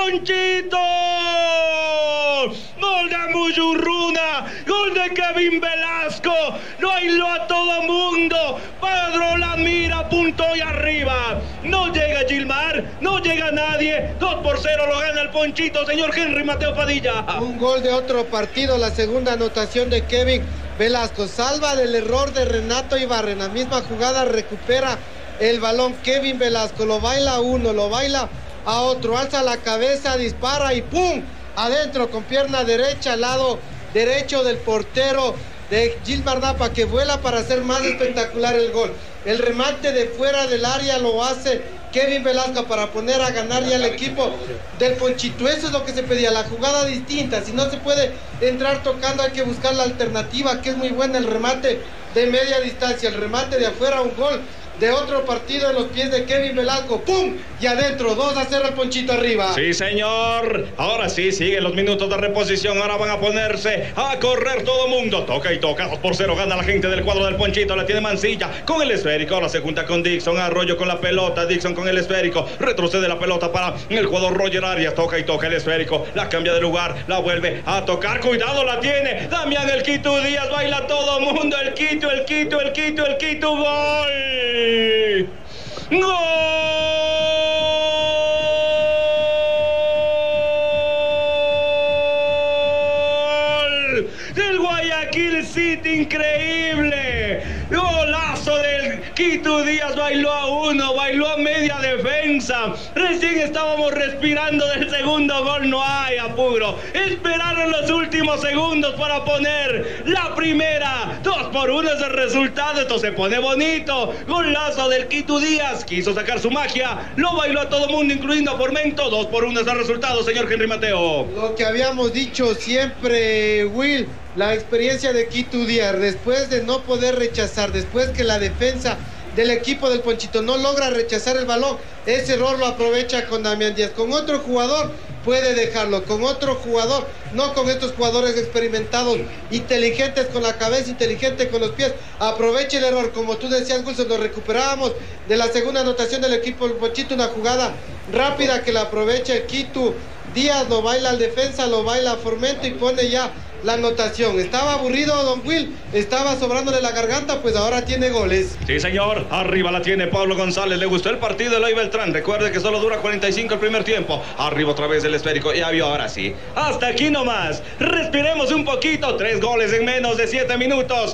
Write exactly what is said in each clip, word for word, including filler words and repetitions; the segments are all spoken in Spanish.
Ponchito. Gol de Musurruna, gol de Kevin Velasco, lo bailó a todo mundo. Pedro la mira, punto y arriba. No llega Gilmar, no llega nadie. dos por cero lo gana el Ponchito, señor Henry Mateo Padilla. Un gol de otro partido, la segunda anotación de Kevin Velasco. Salva del error de Renato Ibarra. En la misma jugada recupera el balón Kevin Velasco. Lo baila a uno, lo baila a otro. Alza la cabeza, dispara y ¡pum! Adentro con pierna derecha, al lado derecho del portero de Gilmar Dapa, que vuela para hacer más espectacular el gol. El remate de fuera del área lo hace Kevin Velasco para poner a ganar ya el equipo del Ponchito. Eso es lo que se pedía, la jugada distinta. Si no se puede entrar tocando, hay que buscar la alternativa, que es muy buena, el remate de media distancia, el remate de afuera, un gol de otro partido en los pies de Kevin Velasco, ¡pum! Y adentro, dos a cero el Ponchito arriba. Sí, señor. Ahora sí, siguen los minutos de reposición. Ahora van a ponerse a correr todo mundo. Toca y toca, dos por cero gana la gente del cuadro del Ponchito. La tiene Mancilla con el esférico. Ahora se junta con Dixon. Arroyo con la pelota. Dixon con el esférico. Retrocede la pelota para el jugador Roger Arias. Toca y toca el esférico. La cambia de lugar. La vuelve a tocar. Cuidado, la tiene Damián el Quito Díaz. Baila todo mundo. El Quito, el Quito, el Quito, el Quito. ¡Gol! ¡Gol! Del Guayaquil City, increíble. Golazo del Quito Díaz, bailó a uno, bailó a media defensa. Recién estábamos respirando del segundo gol, no hay apuro. Esperaron los últimos segundos para poner la primera. Dos por uno es el resultado, esto se pone bonito. Golazo del Quito Díaz, quiso sacar su magia, lo bailó a todo mundo, incluyendo a Formento. Dos por uno es el resultado, señor Henry Mateo. Lo que habíamos dicho siempre, Will, la experiencia de Quito Díaz, después de no poder rechazar, después que la defensa del equipo del Ponchito no logra rechazar el balón, ese error lo aprovecha con Damián Díaz. Con otro jugador puede dejarlo, con otro jugador, no con estos jugadores experimentados, inteligentes con la cabeza, inteligentes con los pies. Aprovecha el error, como tú decías, Wilson, lo recuperábamos de la segunda anotación del equipo del Ponchito, una jugada rápida que la aprovecha el Quito Díaz, lo baila al defensa, lo baila a Formento y pone ya la anotación. Estaba aburrido don Will, estaba sobrándole la garganta, pues ahora tiene goles. Sí, señor, arriba la tiene Pablo González. Le gustó el partido de Eloy Beltrán. Recuerde que solo dura cuarenta y cinco el primer tiempo. Arriba otra vez el esférico, ya vio, ahora sí. Hasta aquí nomás, respiremos un poquito. Tres goles en menos de siete minutos.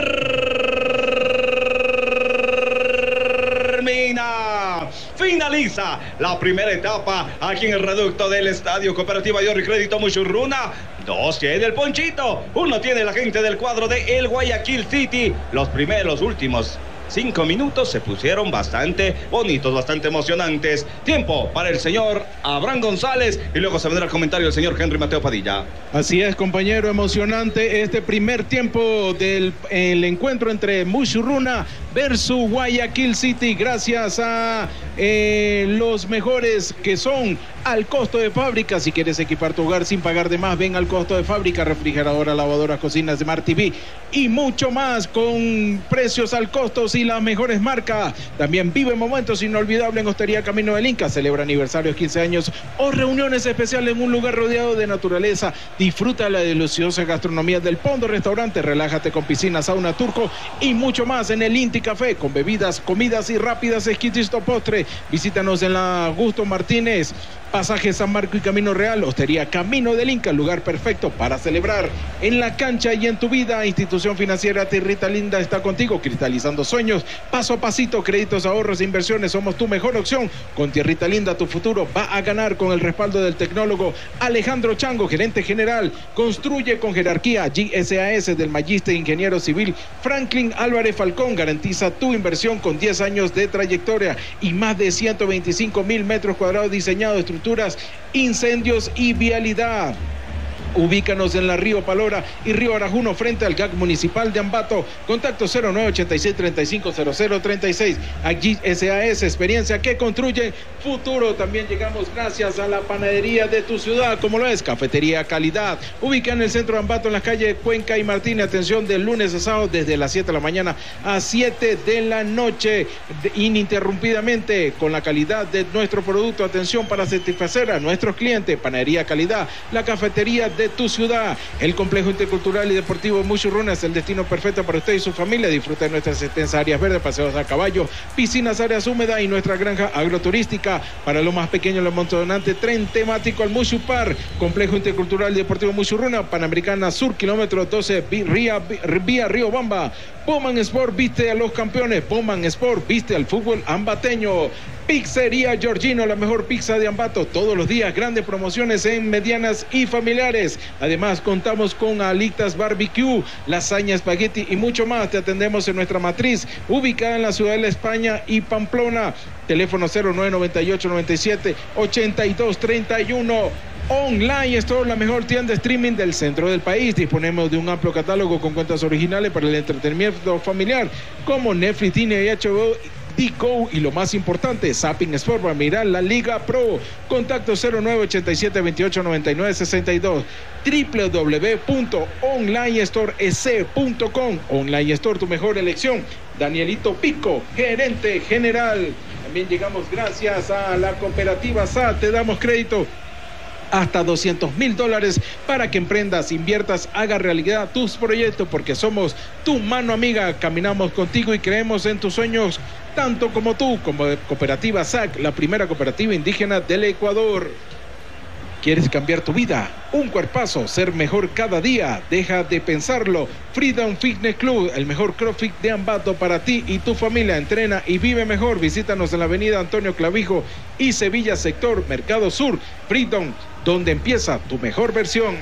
Termina, finaliza la primera etapa aquí en el reducto del Estadio Cooperativa de Ahorro y Crédito Musurruna. Dos tiene el Ponchito, uno tiene la gente del cuadro de el Guayaquil City. Los primeros, últimos cinco minutos se pusieron bastante bonitos, bastante emocionantes. Tiempo para el señor Abraham González y luego se vendrá el comentario del señor Henry Mateo Padilla. Así es, compañero, emocionante este primer tiempo del el encuentro entre Musurruna versus Guayaquil City, gracias a eh, los mejores que son al costo de fábrica. Si quieres equipar tu hogar sin pagar de más, ven al costo de fábrica. Refrigeradora, lavadora, cocinas, Smart T V y mucho más con precios al costo y las mejores marcas. También vive momentos inolvidables en Hostería Camino del Inca. Celebra aniversarios, quince años o reuniones especiales en un lugar rodeado de naturaleza. Disfruta la deliciosa gastronomía del Pondo Restaurante. Relájate con piscina, sauna, turco y mucho más en el Inti Café, con bebidas, comidas y rápidas, exquisito postre. Visítanos en la Augusto Martínez, Pasaje San Marco y Camino Real. Hostería Camino del Inca, lugar perfecto para celebrar en la cancha y en tu vida. Institución financiera Tierrita Linda está contigo, cristalizando sueños, paso a pasito. Créditos, ahorros e inversiones, somos tu mejor opción. Con Tierrita Linda tu futuro va a ganar, con el respaldo del tecnólogo Alejandro Chango, gerente general. Construye con jerarquía. G S A S del Magíster Ingeniero Civil Franklin Álvarez Falcón, garantiza tu inversión con diez años de trayectoria y más de ciento veinticinco mil metros cuadrados diseñados, estructuras, incendios y vialidad. Ubícanos en la Río Palora y Río Arajuno frente al G A C Municipal de Ambato. Contacto cero nueve ochenta y seis, treinta y cinco cero cero treinta y seis. Allí S A S, experiencia que construye futuro. También llegamos gracias a la panadería de tu ciudad, como lo es Cafetería Calidad. Ubica en el centro de Ambato, en la calle Cuenca y Martínez. Atención, de lunes a sábado desde las siete de la mañana a siete de la noche, de, ininterrumpidamente, con la calidad de nuestro producto. Atención para satisfacer a nuestros clientes. Panadería Calidad, la cafetería de tu ciudad. El complejo intercultural y deportivo Muchurruna es el destino perfecto para usted y su familia. Disfruta de nuestras extensas áreas verdes, paseos a caballo, piscinas, áreas húmedas y nuestra granja agroturística. Para lo más pequeño, lo montonante, tren temático al Muchupar. Complejo intercultural y deportivo Muchurruna, Panamericana Sur, kilómetro doce, vía, vía Río Bamba. Bowman Sport viste a los campeones. Bowman Sport viste al fútbol ambateño. Pizzería Georgino, la mejor pizza de Ambato. Todos los días grandes promociones en medianas y familiares. Además contamos con alitas barbecue, lasaña, espagueti y mucho más. Te atendemos en nuestra matriz, ubicada en la ciudad de La España y Pamplona. Teléfono cero nueve noventa y ocho noventa y siete ochenta y dos treinta y uno. Online Store, la mejor tienda de streaming del centro del país. Disponemos de un amplio catálogo con cuentas originales para el entretenimiento familiar, como Netflix, Disney, H B O, Dico y lo más importante, Zapping Sport para mirar la Liga Pro. Contacto cero nueve ochenta y siete veintiocho noventa y nueve sesenta y dos. w w w punto online store e c punto com. Online Store, tu mejor elección. Danielito Pico, gerente general. También llegamos gracias a la cooperativa S A. Te damos crédito hasta doscientos mil dólares para que emprendas, inviertas, hagas realidad tus proyectos, porque somos tu mano amiga. Caminamos contigo y creemos en tus sueños, tanto como tú, como Cooperativa S A C, la primera cooperativa indígena del Ecuador. ¿Quieres cambiar tu vida? Un cuerpazo, ser mejor cada día. Deja de pensarlo. Freedom Fitness Club, el mejor CrossFit de Ambato para ti y tu familia. Entrena y vive mejor. Visítanos en la avenida Antonio Clavijo y Sevilla, sector Mercado Sur. Freedom, donde empieza tu mejor versión.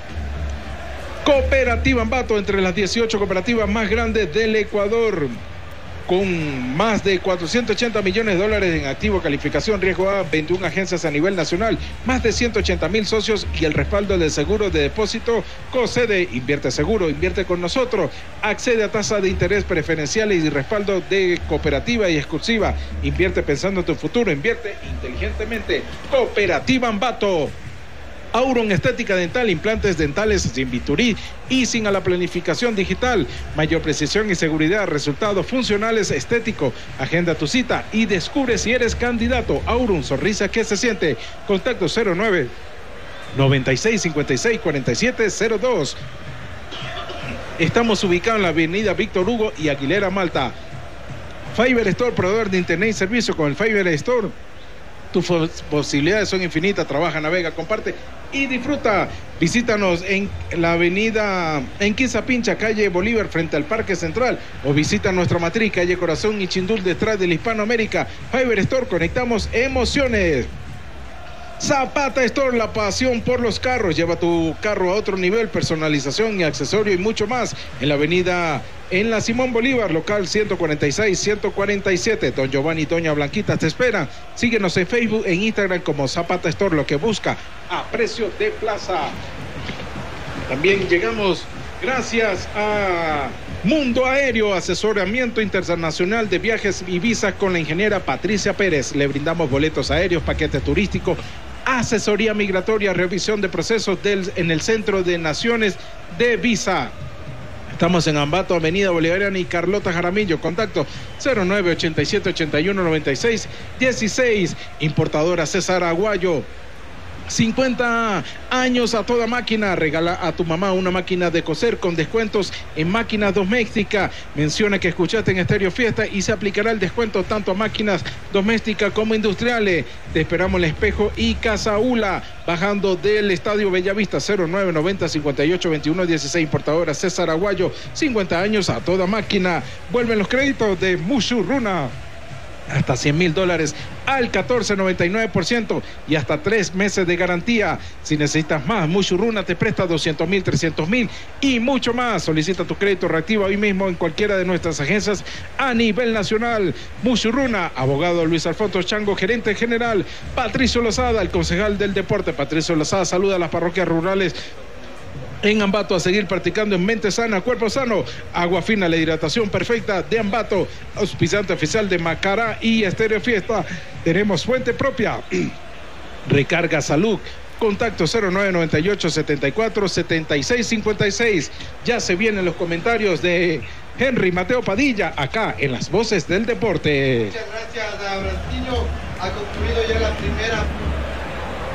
Cooperativa Ambato, entre las dieciocho cooperativas más grandes del Ecuador, con más de cuatrocientos ochenta millones de dólares en activo, calificación riesgo A, veintiuna agencias a nivel nacional, más de ciento ochenta mil socios y el respaldo del seguro de depósito COSEDE. Invierte seguro, invierte con nosotros. Accede a tasa de interés preferenciales y respaldo de cooperativa y exclusiva. Invierte pensando en tu futuro, invierte inteligentemente. Cooperativa Ambato. Auron Estética Dental, implantes dentales sin bisturí y sin a la planificación digital. Mayor precisión y seguridad, resultados funcionales estéticos. Agenda tu cita y descubre si eres candidato. Auron, sonrisa que se siente. Contacto cero nueve noventa y seis cincuenta y seis cuarenta y siete cero dos. Estamos ubicados en la avenida Víctor Hugo y Aguilera, Malta. Fiverr Store, proveedor de internet y servicio. Con el Fiverr Store tus posibilidades son infinitas. Trabaja, navega, comparte y disfruta. Visítanos en la avenida en Quizapincha, calle Bolívar, frente al Parque Central, o visita nuestra matriz, calle Corazón y Chindul, detrás del Hispanoamérica. Fiverr Store, conectamos emociones. Zapata Store, la pasión por los carros. Lleva tu carro a otro nivel, personalización y accesorio y mucho más. En la avenida, en la Simón Bolívar, local ciento cuarenta y seis, ciento cuarenta y siete. Don Giovanni y Doña Blanquita te esperan. Síguenos en Facebook e Instagram como Zapata Store, lo que busca a precio de plaza. También llegamos gracias a Mundo Aéreo, asesoramiento internacional de viajes y visas con la ingeniera Patricia Pérez. Le brindamos boletos aéreos, paquetes turísticos, asesoría migratoria, revisión de procesos del, en el Centro de Naciones de Visa. Estamos en Ambato, Avenida Bolivariana y Carlota Jaramillo. Contacto cero nueve ochenta y siete ochenta y uno noventa y seis dieciséis. Importadora César Aguayo. cincuenta años a toda máquina. Regala a tu mamá una máquina de coser con descuentos en máquinas domésticas. Menciona que escuchaste en Estéreo Fiesta y se aplicará el descuento tanto a máquinas domésticas como industriales. Te esperamos en el Espejo y Casa Ula, bajando del Estadio Bellavista. Cero nueve noventa cincuenta y ocho veintiuno dieciséis. Importadora César Aguayo, cincuenta años a toda máquina. Vuelven los créditos de Muchurruna. Hasta cien mil dólares al catorce noventa y nueve por ciento y hasta tres meses de garantía. Si necesitas más, Muchurruna te presta doscientos mil, trescientos mil y mucho más. Solicita tu crédito reactivo hoy mismo en cualquiera de nuestras agencias a nivel nacional. Muchurruna, abogado Luis Alfonso Chango, gerente general. Patricio Lozada, el concejal del deporte. Patricio Lozada saluda a las parroquias rurales En Ambato, a seguir practicando en mente sana, cuerpo sano. Agua fina, la hidratación perfecta de Ambato, auspiciante oficial de Macará y Estéreo Fiesta. Tenemos fuente propia. Recarga Salud. Contacto cero nueve nueve ocho, setenta y cuatro, setenta y seis cincuenta y seis. Ya se vienen los comentarios de Henry Mateo Padilla, acá en Las Voces del Deporte. Muchas gracias, Abrastiño. Ha concluido ya la primera